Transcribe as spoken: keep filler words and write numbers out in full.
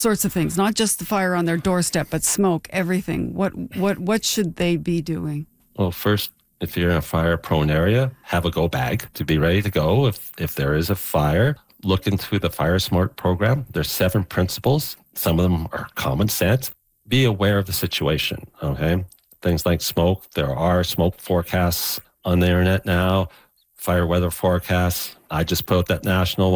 sorts of things, not just the fire on their doorstep, but smoke, everything. What what what should they be doing? Well, first, if you're in a fire-prone area, have a go bag to be ready to go if, if there is a fire. Look into the Fire Smart program. There's seven principles. Some of them are common sense. Be aware of the situation, okay? Things like smoke. There are smoke forecasts on the internet now, fire weather forecasts. I just put out that national